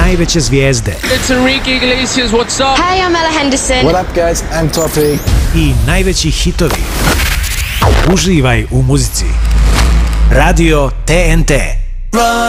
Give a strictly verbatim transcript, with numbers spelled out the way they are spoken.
najveće zvijezde. It's Enrique Iglesias, what's up? Hey, I'm Ella Henderson. What up guys, I'm Topi. I najveći hitovi. Uživaj u muzici. Radio T N T.